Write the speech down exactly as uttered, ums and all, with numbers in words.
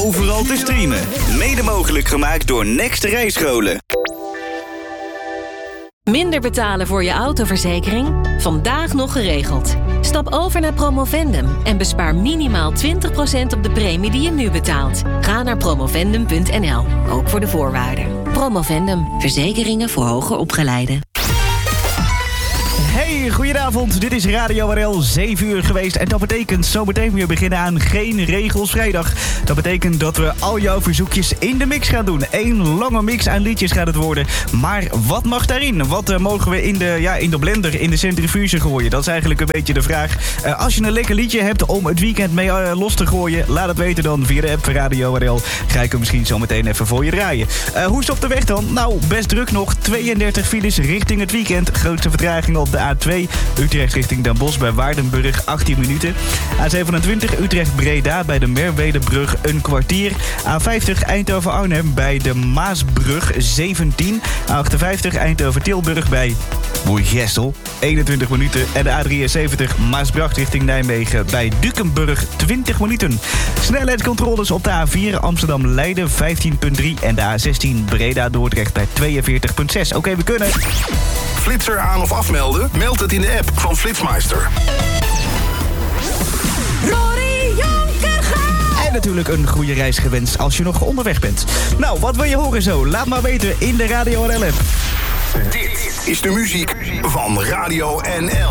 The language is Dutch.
overal te streamen. Mede mogelijk gemaakt door Next Rijscholen. Minder betalen voor je autoverzekering? Vandaag nog geregeld. Stap over naar Promovendum en bespaar minimaal twintig procent op de premie die je nu betaalt. Ga naar promovendum punt n l, ook voor de voorwaarden. Promovendum, verzekeringen voor hoger opgeleiden. Hey, goedenavond. Dit is Radio R L, zeven uur geweest. En dat betekent zometeen weer beginnen aan Geen Regels Vrijdag. Dat betekent dat we al jouw verzoekjes in de mix gaan doen. Eén lange mix aan liedjes gaat het worden. Maar wat mag daarin? Wat uh, mogen we in de, ja, in de blender, in de centrifuge gooien? Dat is eigenlijk een beetje de vraag. Uh, als je een lekker liedje hebt om het weekend mee uh, los te gooien, laat het weten dan via de app van Radio R L. Ga ik hem misschien zo meteen even voor je draaien. Uh, hoe is het op de weg dan? Nou, best druk nog. tweeëndertig files richting het weekend. Grootste vertraging op de A twee. Utrecht richting Den Bosch bij Waardenburg achttien minuten. A zevenentwintig Utrecht-Breda bij de Merwedebrug een kwartier. A vijftig Eindhoven-Arnhem bij de Maasbrug zeventien. A achtenvijftig Eindhoven-Tilburg bij Boergestel eenentwintig minuten. En de A drieënzeventig Maasbracht richting Nijmegen bij Dukenburg twintig minuten. Snelheidscontroles op de A vier Amsterdam-Leiden vijftien komma drie. En de A zestien Breda-Dordrecht bij tweeënveertig komma zes. Oké, okay, we kunnen. Flitser aan of afmelden? Meld het in de app van Flitsmeister. Rory Jonker gaat! En natuurlijk een goede reis gewenst als je nog onderweg bent. Nou, wat wil je horen zo? Laat maar weten in de Radio R L app. Dit is de muziek van Radio N L.